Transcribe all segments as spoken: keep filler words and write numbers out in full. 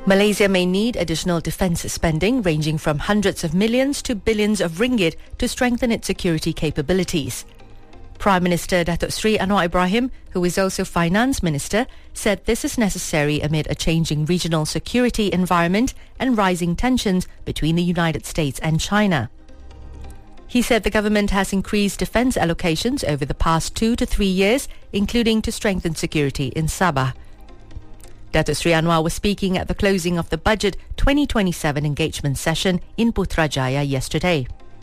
Malaysia may need additional defence spending ranging from hundreds of millions to billions of ringgit to strengthen its security capabilities. Prime Minister Datuk Seri Anwar Ibrahim, who is also Finance Minister, said this is necessary amid a changing regional security environment and rising tensions between the United States and China. He said the government has increased defence allocations over the past two to three years, including to strengthen security in Sabah. Datuk Seri Anwar was speaking at the closing of the Budget twenty twenty-seven engagement session in Putrajaya yesterday.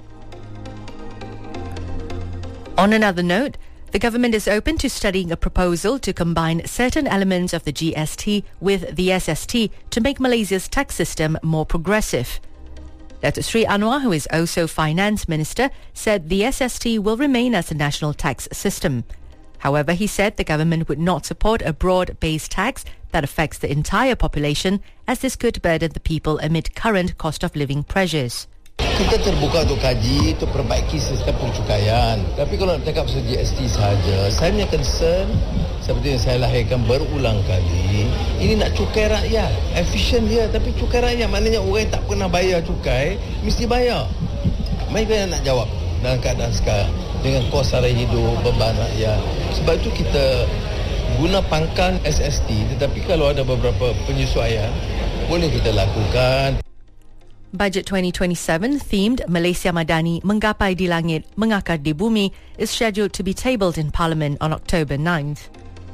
On another note, the government is open to studying a proposal to combine certain elements of the G S T with the S S T to make Malaysia's tax system more progressive. Datuk Seri Anwar, who is also Finance Minister, said the S S T will remain as a national tax system. However, he said the government would not support a broad-based tax that affects the entire population, as this could burden the people amid current cost of living pressures. Kita terbuka untuk kaji, untuk perbaiki sistem pencukaian. Tapi kalau nak cakap pasal G S T sahaja, saya punya concern, seperti yang saya lahirkan berulang kali, ini nak cukai rakyat. Efisien dia, tapi cukai rakyat. Maknanya orang yang tak pernah bayar cukai, mesti bayar. Mereka yang nak jawab dalam keadaan sekarang. Dengan kos sara hidup, beban rakyat. Sebab itu kita guna pangkal S S T, tetapi kalau ada beberapa penyesuaian, boleh kita lakukan. Budget twenty twenty-seven themed Malaysia Madani Menggapai di Langit, Mengakar di Bumi is scheduled to be tabled in Parliament on October ninth.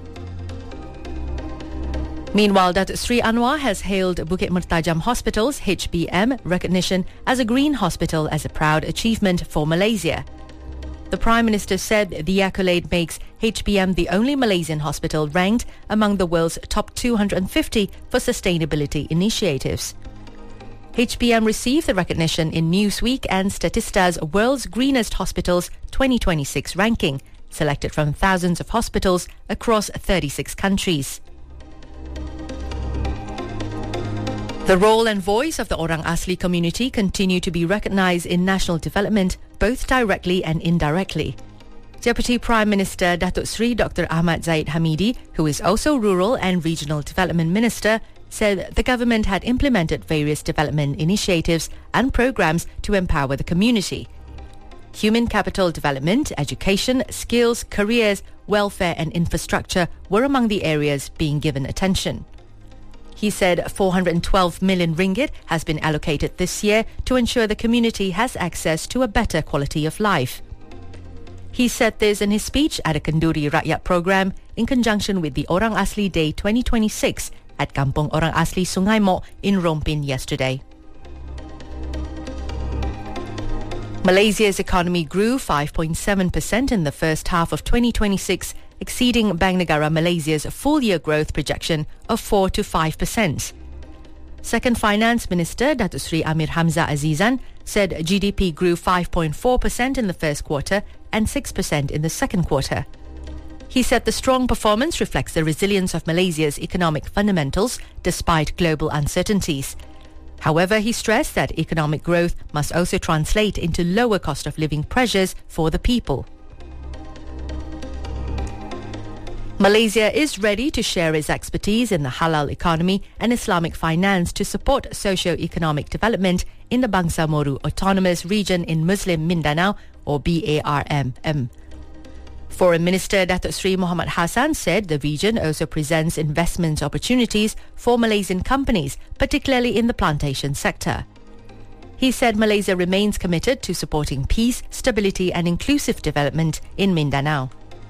Meanwhile, Datuk Seri Anwar has hailed Bukit Mertajam Hospital's H B M recognition as a green hospital as a proud achievement for Malaysia. The Prime Minister said the accolade makes H B M the only Malaysian hospital ranked among the world's top two hundred fifty for sustainability initiatives. H B M received the recognition in Newsweek and Statista's World's Greenest Hospitals twenty twenty-six ranking, selected from thousands of hospitals across thirty-six countries. The role and voice of the Orang Asli community continue to be recognised in national development, both directly and indirectly. Deputy Prime Minister Datuk Seri Doctor Ahmad Zahid Hamidi, who is also Rural and Regional Development Minister, said the government had implemented various development initiatives and programs to empower the community. Human capital development, education, skills, careers, welfare and infrastructure were among the areas being given attention. He said four hundred twelve million ringgit has been allocated this year to ensure the community has access to a better quality of life. He said this in his speech at a Kenduri Rakyat program in conjunction with the Orang Asli Day twenty twenty-six at Kampung Orang Asli Sungai Mok in Rompin yesterday. Malaysia's economy grew five point seven percent in the first half of twenty twenty-six, exceeding Bank Negara Malaysia's full-year growth projection of four to five percent. Second Finance Minister Datuk Seri Amir Hamzah Azizan said G D P grew five point four percent in the first quarter and six percent in the second quarter. He said the strong performance reflects the resilience of Malaysia's economic fundamentals despite global uncertainties. However, he stressed that economic growth must also translate into lower cost of living pressures for the people. Malaysia is ready to share its expertise in the halal economy and Islamic finance to support socio-economic development in the Bangsamoro Autonomous Region in Muslim Mindanao, or B A R M M. Foreign Minister Datuk Seri Muhammad Hassan said the region also presents investment opportunities for Malaysian companies, particularly in the plantation sector. He said Malaysia remains committed to supporting peace, stability and inclusive development in Mindanao.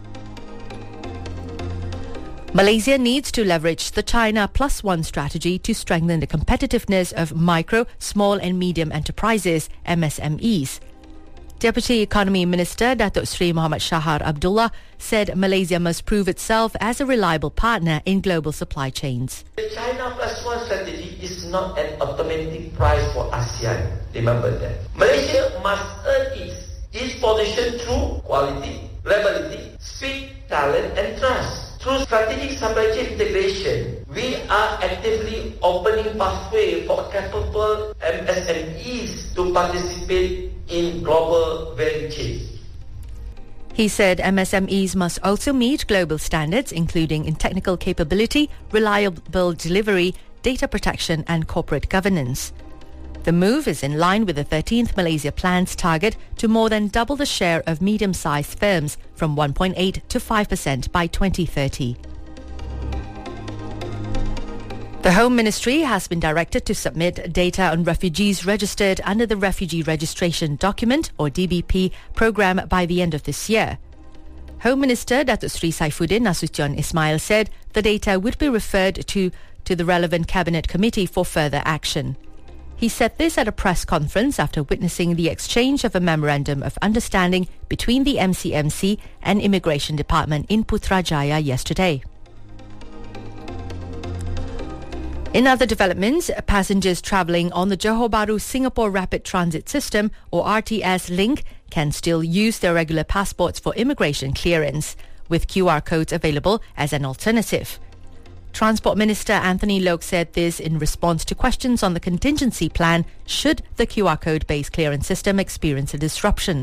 Malaysia needs to leverage the China Plus One strategy to strengthen the competitiveness of micro, small and medium enterprises, M S M Es. Deputy Economy Minister Datuk Seri Muhammad Shahar Abdullah said Malaysia must prove itself as a reliable partner in global supply chains. The China Plus One strategy is not an automatic prize for ASEAN. Remember that. Malaysia must earn its, its position through quality, reliability, speed, talent and trust. Through strategic supply chain integration, we are actively opening pathway for capable M S M Es to participate in global value chains. He said M S M Es must also meet global standards, including in technical capability, reliable delivery, data protection and corporate governance. The move is in line with the thirteenth Malaysia Plan's target to more than double the share of medium-sized firms from one point eight to five percent by twenty thirty. The Home Ministry has been directed to submit data on refugees registered under the Refugee Registration Document or D B P program by the end of this year. Home Minister Datuk Seri Saifuddin Nasution Ismail said the data would be referred to to the relevant Cabinet Committee for further action. He said this at a press conference after witnessing the exchange of a Memorandum of Understanding between the M C M C and Immigration Department in Putrajaya yesterday. In other developments, passengers travelling on the Johor Bahru Singapore Rapid Transit System or R T S link can still use their regular passports for immigration clearance, with Q R codes available as an alternative. Transport Minister Anthony Loke said this in response to questions on the contingency plan should the Q R code-based clearance system experience a disruption.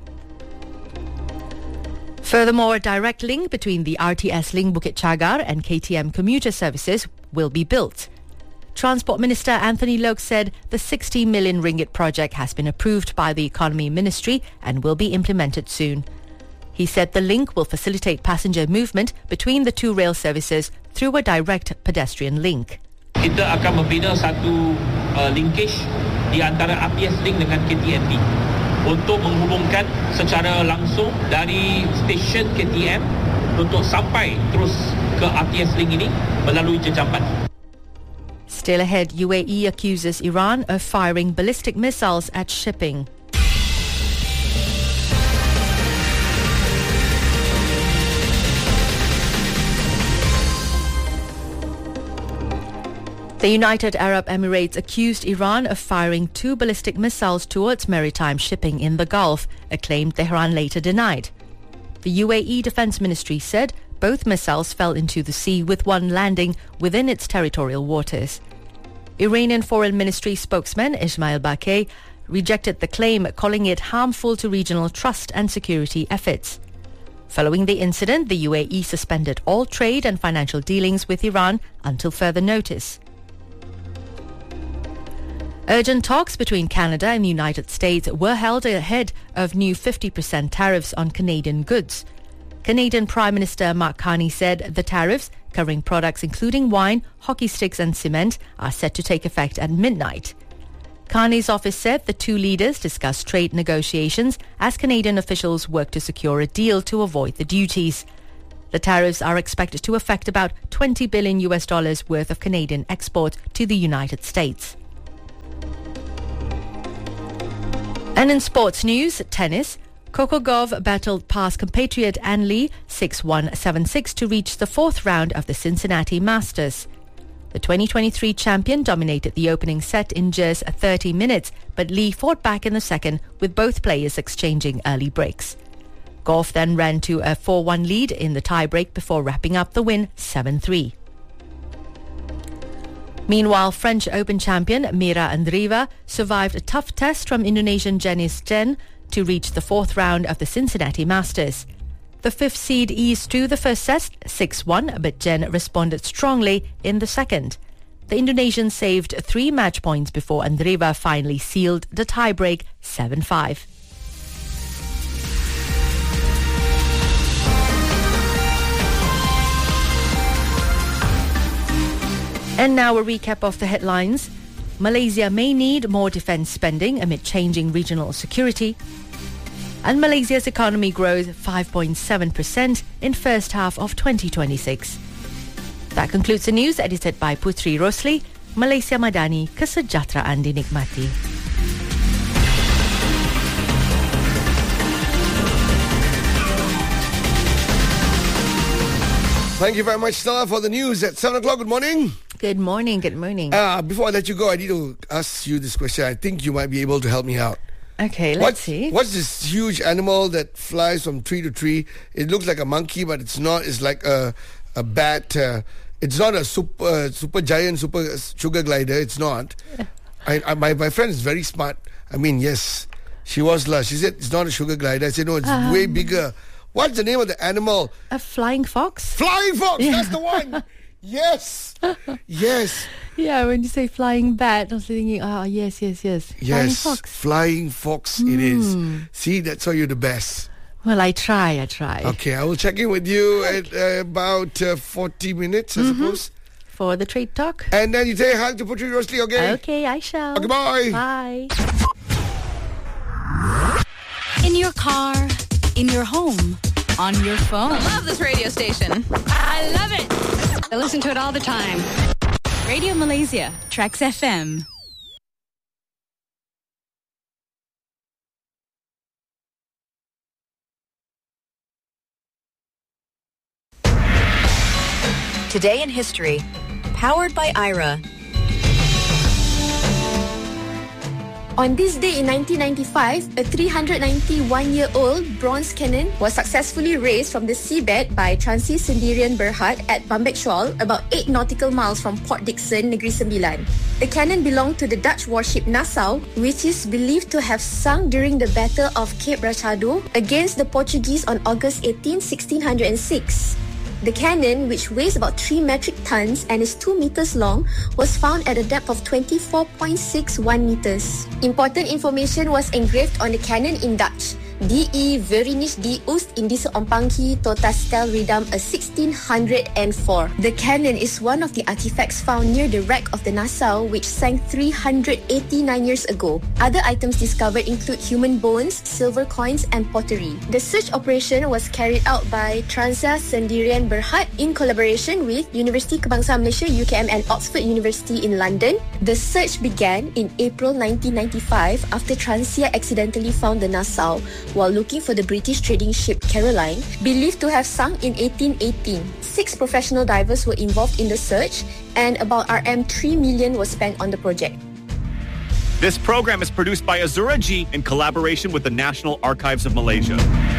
Furthermore, a direct link between the R T S link Bukit Chagar and K T M commuter services will be built. Transport Minister Anthony Loke said the sixty million ringgit project has been approved by the Economy Ministry and will be implemented soon. He said the link will facilitate passenger movement between the two rail services through a direct pedestrian link. Kita akan membina satu uh, linkage di antara R T S link dengan K T M B untuk menghubungkan secara langsung dari stesen K T M untuk sampai terus ke R T S link ini melalui Jejamban. Still ahead, U A E accuses Iran of firing ballistic missiles at shipping. The United Arab Emirates accused Iran of firing two ballistic missiles towards maritime shipping in the Gulf, a claim Tehran later denied. The U A E Defence Ministry said both missiles fell into the sea with one landing within its territorial waters. Iranian Foreign Ministry spokesman Ismail Baqi rejected the claim, calling it harmful to regional trust and security efforts. Following the incident, the U A E suspended all trade and financial dealings with Iran until further notice. Urgent talks between Canada and the United States were held ahead of new fifty percent tariffs on Canadian goods. Canadian Prime Minister Mark Carney said the tariffs, covering products including wine, hockey sticks and cement, are set to take effect at midnight. Carney's office said the two leaders discussed trade negotiations as Canadian officials work to secure a deal to avoid the duties. The tariffs are expected to affect about twenty billion U S dollars worth of Canadian exports to the United States. And in sports news, tennis, Coco Gauff battled past compatriot Ann Lee six one, seven six to reach the fourth round of the Cincinnati Masters. The twenty twenty-three champion dominated the opening set in just thirty minutes, but Lee fought back in the second with both players exchanging early breaks. Gauff then ran to a four one lead in the tie-break before wrapping up the win seven three. Meanwhile, French Open champion Mira Andreeva survived a tough test from Indonesian Janice Jen to reach the fourth round of the Cincinnati Masters. The fifth seed eased through the first set six one, but Jen responded strongly in the second. The Indonesian saved three match points before Andreeva finally sealed the tie-break seven five. And now a recap of the headlines. Malaysia may need more defence spending amid changing regional security. And Malaysia's economy grows five point seven percent in first half of twenty twenty-six. That concludes the news edited by Putri Rosli. Malaysia Madani, kesejahteraan dinikmati. Thank you very much, Stella, for the news at seven o'clock. Good morning. Good morning, good morning. Uh, before I let you go, I need to ask you this question. I think you might be able to help me out. Okay, let's what, see. What's this huge animal that flies from tree to tree? It looks like a monkey, but it's not. It's like a a bat. Uh, it's not a super uh, super giant super sugar glider. It's not. I, I, my my friend is very smart. I mean, yes, she was last. She said it's not a sugar glider. I said no, it's um, way bigger. What's the name of the animal? A flying fox. Flying fox. Yeah. That's the one. Yes. Yes. Yeah, when you say flying bat, I was thinking, oh, yes, yes, yes. Yes, Flying fox. Flying fox it is. See, that's why you're the best. Well, I try, I try. Okay, I will check in with you at uh, about uh, forty minutes, I suppose. For the trade talk. And then you say hi to Putri Rosli, okay? Okay, I shall. Okay, bye. Bye. In your car, in your home, on your phone. I love this radio station. I love it. I listen to it all the time. Radio Malaysia, Trax F M. Today in History, powered by I R A. On this day in nineteen ninety-five, a three hundred ninety-one-year-old bronze cannon was successfully raised from the seabed by Transi Sendirian Berhad at Bambek Shoal, about eight nautical miles from Port Dickson, Negeri Sembilan. The cannon belonged to the Dutch warship Nassau, which is believed to have sunk during the Battle of Cape Rachado against the Portuguese on August eighteenth, sixteen oh six. The cannon, which weighs about three metric tons and is two meters long, was found at a depth of twenty-four point six one meters. Important information was engraved on the cannon in Dutch. D E Verinish di Oost in deze Ompanghi Totastel Redam a sixteen oh four. The cannon is one of the artifacts found near the wreck of the Nassau, which sank three hundred eighty-nine years ago. Other items discovered include human bones, silver coins and pottery. The search operation was carried out by Transa Sendirian Berhad in collaboration with Universiti Kebangsaan Malaysia U K M and Oxford University in London. The search began in April nineteen ninety-five after Transia accidentally found the Nassau while looking for the British trading ship Caroline, believed to have sunk in eighteen eighteen. Six professional divers were involved in the search, and about R M three million was spent on the project. This program is produced by Azura G in collaboration with the National Archives of Malaysia.